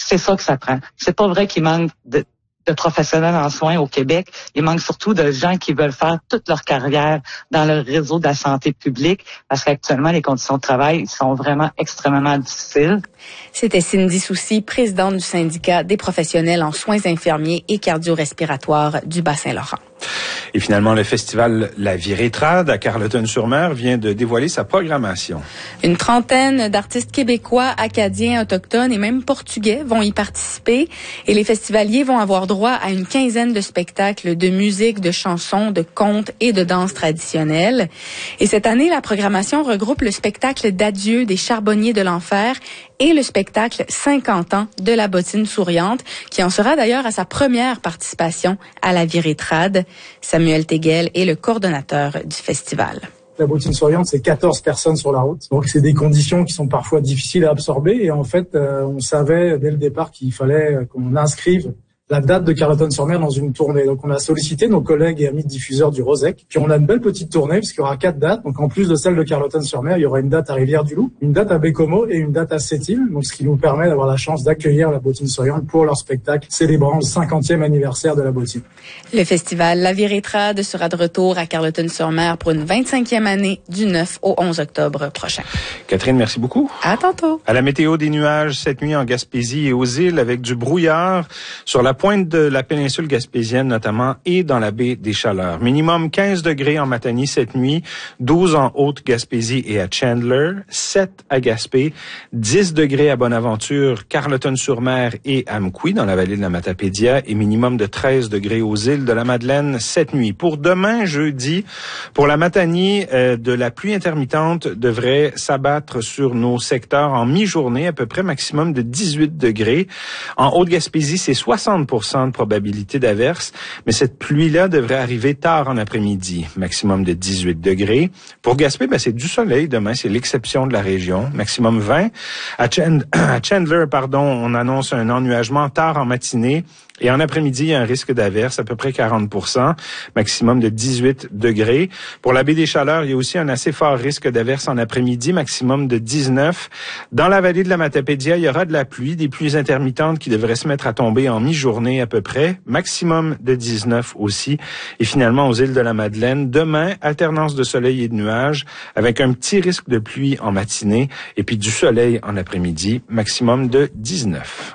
C'est ça que ça prend. C'est pas vrai qu'il manque de professionnels en soins au Québec. Il manque surtout de gens qui veulent faire toute leur carrière dans le réseau de la santé publique parce qu'actuellement, les conditions de travail sont vraiment extrêmement difficiles. C'était Cindy Soucy, présidente du syndicat des professionnels en soins infirmiers et cardio-respiratoires du Bas-Saint-Laurent. Et finalement, le festival La Virée-Trad à Carleton-sur-Mer vient de dévoiler sa programmation. Une trentaine d'artistes québécois, acadiens, autochtones et même portugais vont y participer. Et les festivaliers vont avoir droit à une quinzaine de spectacles de musique, de chansons, de contes et de danse traditionnelles. Et cette année, la programmation regroupe le spectacle d'adieu des Charbonniers de l'Enfer et le spectacle 50 ans de la bottine souriante, qui en sera d'ailleurs à sa première participation à la Virée-Trad. Samuel Teguel est le coordonnateur du festival. La bottine souriante, c'est 14 personnes sur la route. Donc, c'est des conditions qui sont parfois difficiles à absorber. Et en fait, on savait dès le départ qu'il fallait qu'on inscrive la date de Carleton-sur-Mer dans une tournée. Donc, on a sollicité nos collègues et amis diffuseurs du Rosec. Puis, on a une belle petite tournée puisqu'il y aura 4 dates. Donc, en plus de celle de Carleton-sur-Mer, il y aura une date à Rivière-du-Loup, une date à Bécomo et une date à Sept-Îles. Donc, ce qui nous permet d'avoir la chance d'accueillir la bottine souriante pour leur spectacle célébrant le 50e anniversaire de la bottine. Le festival La Virée-Trad sera de retour à Carleton-sur-Mer pour une 25e année du 9 au 11 octobre prochain. Catherine, merci beaucoup. À tantôt. À la météo, des nuages cette nuit en Gaspésie et aux îles avec du brouillard sur la pointe de la péninsule gaspésienne notamment et dans la baie des Chaleurs. Minimum 15 degrés en Matanie cette nuit, 12 en Haute-Gaspésie et à Chandler, 7 à Gaspé, 10 degrés à Bonaventure, Carleton-sur-Mer et à Mkoui dans la vallée de la Matapédia et minimum de 13 degrés aux îles de la Madeleine cette nuit. Pour demain, jeudi, pour la Matanie, de la pluie intermittente devrait s'abattre sur nos secteurs en mi-journée, à peu près maximum de 18 degrés. En Haute-Gaspésie, c'est 60% de probabilité d'averse, mais cette pluie-là devrait arriver tard en après-midi, maximum de 18 degrés. Pour Gaspé, c'est du soleil demain, c'est l'exception de la région, maximum 20. À Chandler, on annonce un ennuagement tard en matinée. Et en après-midi, il y a un risque d'averse, à peu près 40%, maximum de 18 degrés. Pour la baie des Chaleurs, il y a aussi un assez fort risque d'averse en après-midi, maximum de 19. Dans la vallée de la Matapédia, il y aura de la pluie, des pluies intermittentes qui devraient se mettre à tomber en mi-journée à peu près, maximum de 19 aussi. Et finalement, aux îles de la Madeleine, demain, alternance de soleil et de nuages, avec un petit risque de pluie en matinée, et puis du soleil en après-midi, maximum de 19.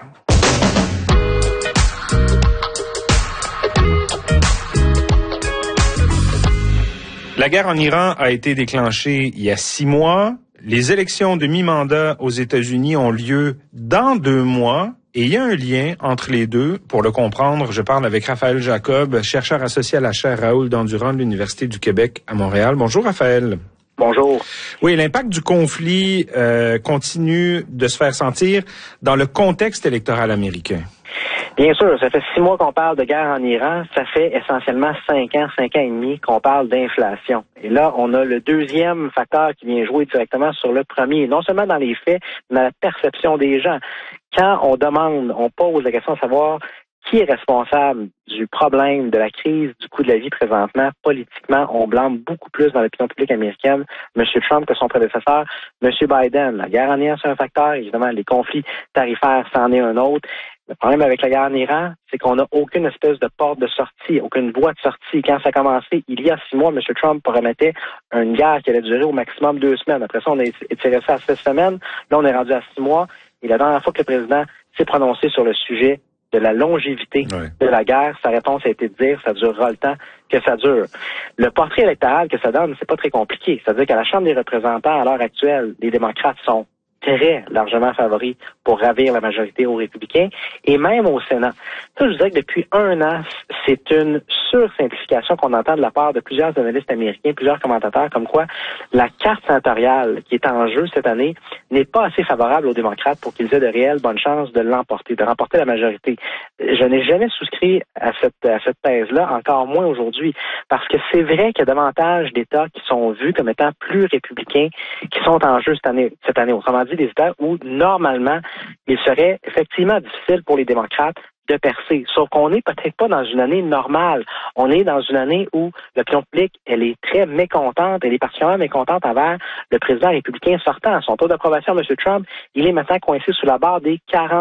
La guerre en Iran a été déclenchée il y a 6 mois. Les élections de mi-mandat aux États-Unis ont lieu dans 2 mois. Et il y a un lien entre les deux. Pour le comprendre, je parle avec Raphaël Jacob, chercheur associé à la chaire Raoul Dandurand de l'Université du Québec à Montréal. Bonjour Raphaël. Bonjour. Oui, l'impact du conflit continue de se faire sentir dans le contexte électoral américain. Bien sûr, ça fait 6 mois qu'on parle de guerre en Iran. Ça fait essentiellement 5 ans et demi qu'on parle d'inflation. Et là, on a le deuxième facteur qui vient jouer directement sur le premier, non seulement dans les faits, mais dans la perception des gens. Quand on pose la question de savoir qui est responsable du problème de la crise du coût de la vie présentement, politiquement, on blâme beaucoup plus dans l'opinion publique américaine M. Trump que son prédécesseur, M. Biden. La guerre en Iran, c'est un facteur. Évidemment, les conflits tarifaires, c'en est un autre. Le problème avec la guerre en Iran, c'est qu'on n'a aucune espèce de porte de sortie, aucune voie de sortie. Quand ça a commencé, il y a 6 mois, M. Trump promettait une guerre qui allait durer au maximum 2 semaines. Après ça, on a étiré ça à 6 semaines. Là, on est rendu à 6 mois. Et la dernière fois que le président s'est prononcé sur le sujet de la longévité de la guerre, sa réponse a été de dire ça durera le temps que ça dure. Le portrait électoral que ça donne, c'est pas très compliqué. C'est-à-dire qu'à la Chambre des représentants, à l'heure actuelle, les démocrates sont très largement favoris pour ravir la majorité aux républicains, et même au Sénat. Ça, je dirais que depuis 1 an, c'est une sursimplification qu'on entend de la part de plusieurs analystes américains, plusieurs commentateurs, comme quoi la carte sénatoriale qui est en jeu cette année n'est pas assez favorable aux démocrates pour qu'ils aient de réelles bonnes chances de l'emporter, de remporter la majorité. Je n'ai jamais souscrit à cette thèse-là, encore moins aujourd'hui, parce que c'est vrai qu'il y a davantage d'États qui sont vus comme étant plus républicains qui sont en jeu cette année. Autrement dit, des États où, normalement, il serait effectivement difficile pour les démocrates de percer. Sauf qu'on n'est peut-être pas dans une année normale. On est dans une année où l'opinion publique, elle est très mécontente, elle est particulièrement mécontente envers le président républicain sortant. Son taux d'approbation, M. Trump, il est maintenant coincé sous la barre des 40%.